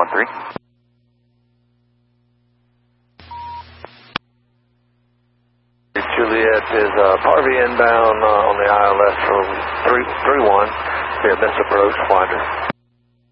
113. Juliet is Harvey inbound on the ILS from 31. Via misapproach, Finder.